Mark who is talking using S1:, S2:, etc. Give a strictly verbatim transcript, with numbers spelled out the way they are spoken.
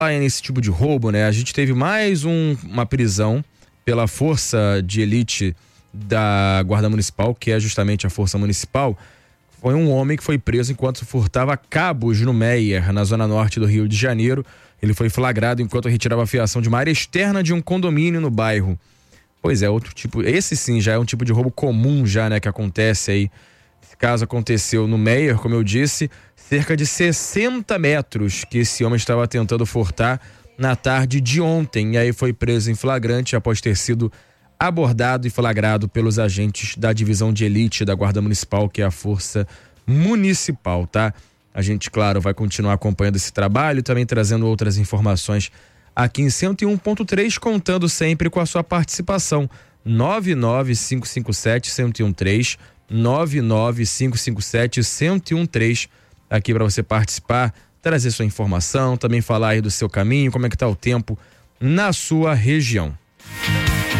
S1: nesse tipo de roubo, né? A gente teve mais um, uma prisão pela força de elite da Guarda Municipal, que é justamente a Força Municipal. Foi um homem que foi preso enquanto furtava cabos no Meier, na zona norte do Rio de Janeiro. Ele foi flagrado enquanto retirava a fiação de uma área externa de um condomínio no bairro. Pois é, outro tipo, esse sim já é um tipo de roubo comum já, né, que acontece aí. Esse caso aconteceu no Meier, como eu disse, cerca de sessenta metros que esse homem estava tentando furtar na tarde de ontem. E aí foi preso em flagrante após ter sido abordado e flagrado pelos agentes da divisão de elite da Guarda Municipal, que é a Força Municipal, tá? A gente, claro, vai continuar acompanhando esse trabalho e também trazendo outras informações aqui em cento e um ponto três, contando sempre com a sua participação. nove nove cinco cinco sete, um zero um três, nove nove cinco cinco sete, um zero um três, aqui para você participar, trazer sua informação, também falar aí do seu caminho, como é que tá o tempo na sua região.